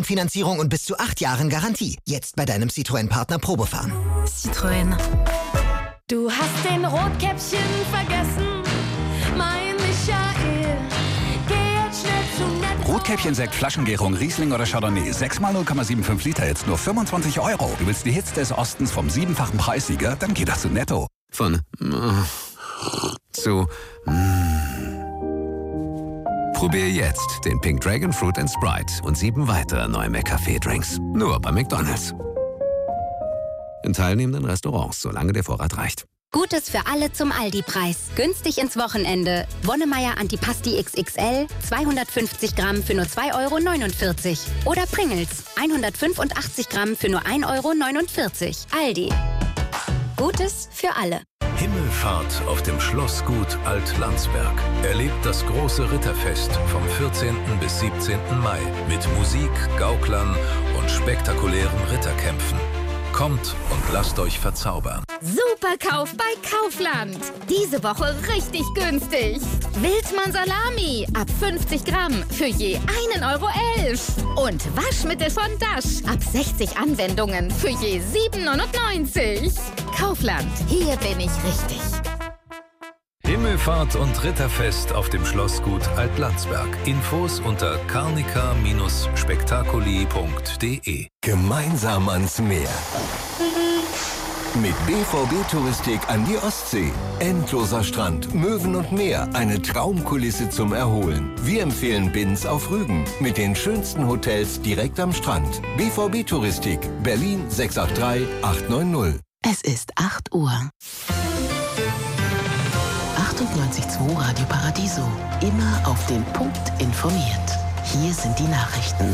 Finanzierung und bis zu 8 Jahren Garantie. Jetzt bei deinem Citroën-Partner Probefahren. Citroën. Du hast den Rotkäppchen vergessen, mein Michael. Geh jetzt schnell zu Netto. Rotkäppchen-Sekt, Flaschengärung, Riesling oder Chardonnay. 6x 0,75 Liter, jetzt nur 25 Euro. Du willst die Hits des Ostens vom 7-fachen Preissieger? Dann geh doch zu Netto. Von zu Probier jetzt den Pink Dragon Fruit and Sprite und 7 weitere neue McCafé-Drinks. Nur bei McDonald's. In teilnehmenden Restaurants, solange der Vorrat reicht. Gutes für alle zum Aldi-Preis. Günstig ins Wochenende. Wonnemeier Antipasti XXL, 250 Gramm für nur 2,49 €. Oder Pringles, 185 Gramm für nur 1,49 €. Aldi. Gutes für alle. Himmelfahrt auf dem Schlossgut Alt-Landsberg. Erlebt das große Ritterfest vom 14. bis 17. Mai mit Musik, Gauklern und spektakulären Ritterkämpfen. Kommt und lasst euch verzaubern. Super Kauf bei Kaufland. Diese Woche richtig günstig. Wildmann Salami ab 50 Gramm für je 1,11 €. Und Waschmittel von Dash ab 60 Anwendungen für je 7,99 €. Kaufland, hier bin ich richtig. Himmelfahrt und Ritterfest auf dem Schlossgut Alt-Landsberg. Infos unter carnica-spektakuli.de. Gemeinsam ans Meer. Mit BVB Touristik an die Ostsee. Endloser Strand, Möwen und Meer. Eine Traumkulisse zum Erholen. Wir empfehlen Binz auf Rügen. Mit den schönsten Hotels direkt am Strand. BVB Touristik. Berlin 683 890. Es ist 8 Uhr. 98.2 Radio Paradiso. Immer auf den Punkt informiert. Hier sind die Nachrichten.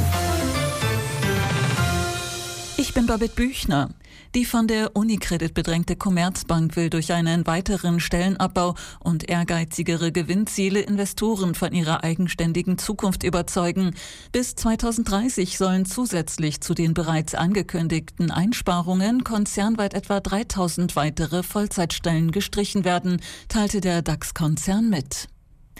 Ich bin Babette Büchner. Die von der Unicredit bedrängte Commerzbank will durch einen weiteren Stellenabbau und ehrgeizigere Gewinnziele Investoren von ihrer eigenständigen Zukunft überzeugen. Bis 2030 sollen zusätzlich zu den bereits angekündigten Einsparungen konzernweit etwa 3.000 weitere Vollzeitstellen gestrichen werden, teilte der DAX-Konzern mit.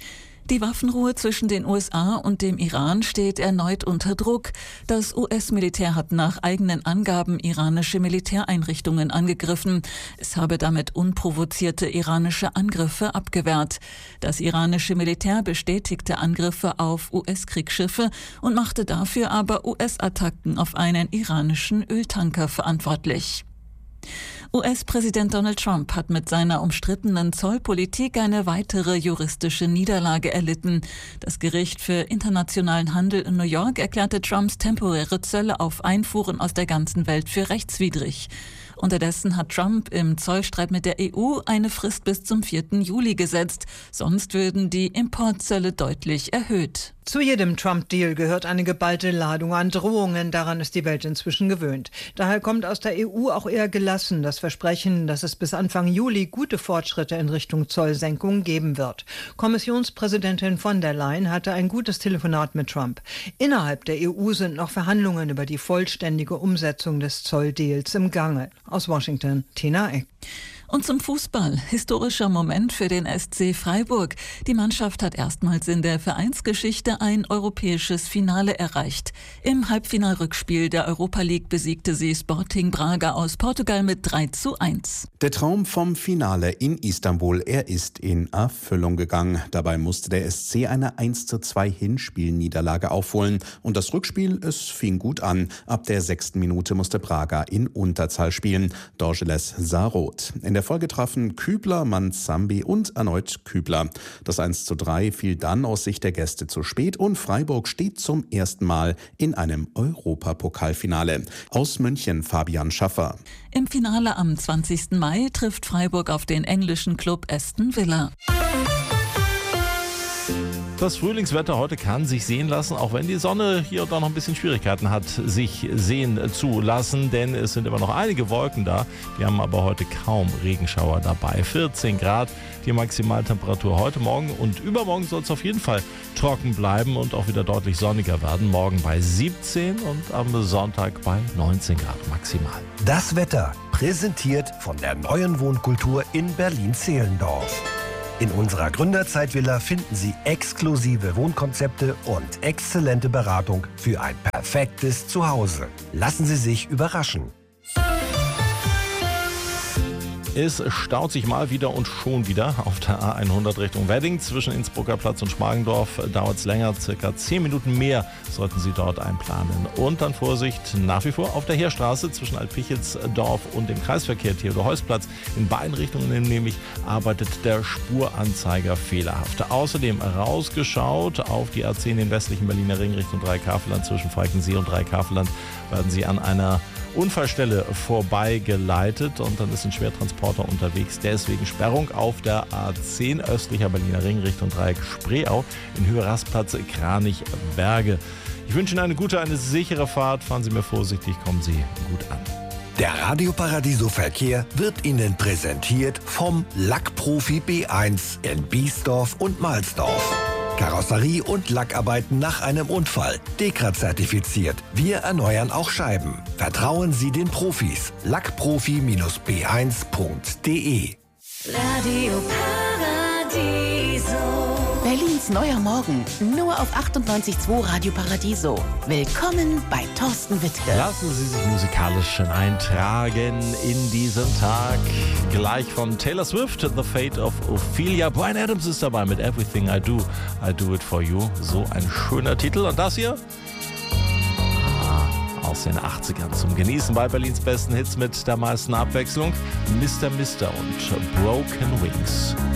Die Waffenruhe zwischen den USA und dem Iran steht erneut unter Druck. Das US-Militär hat nach eigenen Angaben iranische Militäreinrichtungen angegriffen. Es habe damit unprovozierte iranische Angriffe abgewehrt. Das iranische Militär bestätigte Angriffe auf US-Kriegsschiffe und machte dafür aber US-Attacken auf einen iranischen Öltanker verantwortlich. US-Präsident Donald Trump hat mit seiner umstrittenen Zollpolitik eine weitere juristische Niederlage erlitten. Das Gericht für internationalen Handel in New York erklärte Trumps temporäre Zölle auf Einfuhren aus der ganzen Welt für rechtswidrig. Unterdessen hat Trump im Zollstreit mit der EU eine Frist bis zum 4. Juli gesetzt. Sonst würden die Importzölle deutlich erhöht. Zu jedem Trump-Deal gehört eine geballte Ladung an Drohungen. Daran ist die Welt inzwischen gewöhnt. Daher kommt aus der EU auch eher gelassen das Versprechen, dass es bis Anfang Juli gute Fortschritte in Richtung Zollsenkung geben wird. Kommissionspräsidentin von der Leyen hatte ein gutes Telefonat mit Trump. Innerhalb der EU sind noch Verhandlungen über die vollständige Umsetzung des Zolldeals im Gange. Aus Washington, Tina Eck. Und zum Fußball. Historischer Moment für den SC Freiburg. Die Mannschaft hat erstmals in der Vereinsgeschichte ein europäisches Finale erreicht. Im Halbfinalrückspiel der Europa League besiegte sie Sporting Braga aus Portugal mit 3:1. Der Traum vom Finale in Istanbul, er ist in Erfüllung gegangen. Dabei musste der SC eine 1:2 Hinspielniederlage aufholen. Und das Rückspiel, es fing gut an. Ab der 6. Minute musste Braga in Unterzahl spielen. Dorgeles sah rot. In der Folge trafen Kübler, Manzambi und erneut Kübler. Das 1:3 fiel dann aus Sicht der Gäste zu spät und Freiburg steht zum ersten Mal in einem Europapokalfinale. Aus München Fabian Schaffer. Im Finale am 20. Mai trifft Freiburg auf den englischen Club Aston Villa. Das Frühlingswetter heute kann sich sehen lassen, auch wenn die Sonne hier und da noch ein bisschen Schwierigkeiten hat, sich sehen zu lassen, denn es sind immer noch einige Wolken da. Wir haben aber heute kaum Regenschauer dabei. 14 Grad die Maximaltemperatur heute Morgen und übermorgen soll es auf jeden Fall trocken bleiben und auch wieder deutlich sonniger werden. Morgen bei 17 und am Sonntag bei 19 Grad maximal. Das Wetter präsentiert von der neuen Wohnkultur in Berlin-Zehlendorf. In unserer Gründerzeitvilla finden Sie exklusive Wohnkonzepte und exzellente Beratung für ein perfektes Zuhause. Lassen Sie sich überraschen. Es staut sich mal wieder und schon wieder auf der A100 Richtung Wedding. Zwischen Innsbrucker Platz und Schmargendorf dauert es länger, circa 10 Minuten mehr sollten Sie dort einplanen. Und dann Vorsicht, nach wie vor auf der Heerstraße zwischen Altpichelsdorf und dem Kreisverkehr Theodor-Heuss-Platz. In beiden Richtungen nämlich arbeitet der Spuranzeiger fehlerhaft. Außerdem rausgeschaut auf die A10 den westlichen Berliner Ring Richtung Dreikafelland. Zwischen Falkensee und Dreikafelland werden Sie an einer Unfallstelle vorbeigeleitet und dann ist ein Schwertransporter unterwegs. Deswegen Sperrung auf der A10 östlicher Berliner Ring Richtung Dreieck Spreeau in Höhe Rastplatz Kranichberge. Ich wünsche Ihnen eine gute, eine sichere Fahrt. Fahren Sie mir vorsichtig, kommen Sie gut an. Der Radio Paradiso Verkehr wird Ihnen präsentiert vom Lackprofi B1 in Biesdorf und Mahlsdorf. Karosserie und Lackarbeiten nach einem Unfall. DEKRA-zertifiziert. Wir erneuern auch Scheiben. Vertrauen Sie den Profis. Lackprofi-b1.de. Radio Paradiso. Berlins neuer Morgen, nur auf 98.2 Radio Paradiso. Willkommen bei Thorsten Wittke. Lassen Sie sich musikalisch eintragen in diesen Tag. Gleich von Taylor Swift, The Fate of Ophelia. Bryan Adams ist dabei mit Everything I Do It For You. So ein schöner Titel. Und das hier? Aus den 80ern zum Genießen bei Berlins besten Hits mit der meisten Abwechslung. Mr. und Broken Wings.